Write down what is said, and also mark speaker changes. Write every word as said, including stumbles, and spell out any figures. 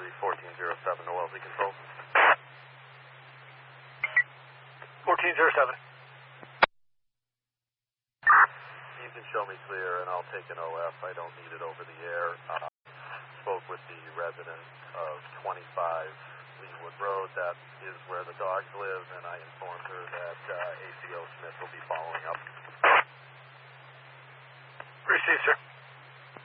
Speaker 1: Louis fourteen oh seven to Wellesley Control.
Speaker 2: fourteen oh seven.
Speaker 1: You can show me clear and I'll take an O F. I don't need it over the air. Uh, spoke with the resident of twenty-five Leewood Road. That is where the dogs live, and I informed her that uh, A C O Smith will be following up.
Speaker 2: Received, sir.